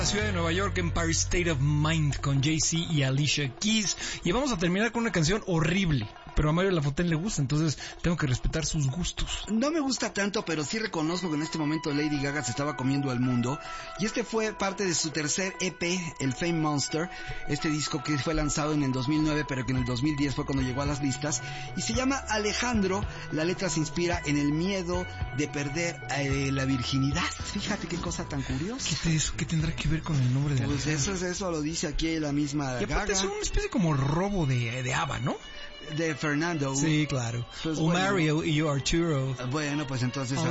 La ciudad de Nueva York, Empire State of Mind, con Jay-Z y Alicia Keys. Y vamos a terminar con una canción horrible, pero a Mario Lafontaine le gusta, entonces tengo que respetar sus gustos. No me gusta tanto, pero sí reconozco que en este momento Lady Gaga se estaba comiendo al mundo. Y este fue parte de su tercer EP, el Fame Monster. Este disco que fue lanzado en el 2009, pero que en el 2010 fue cuando llegó a las listas. Y se llama Alejandro. La letra se inspira en el miedo de perder la virginidad. Fíjate qué cosa tan curiosa. ¿Qué tendrá que ver con el nombre de Pues Alejandro? eso lo dice aquí la misma Y aparte Gaga. es una especie como robo de ABBA, ¿no? De Fernando. Sí, claro. Pues O bueno. Mario y yo Arturo. Bueno, pues entonces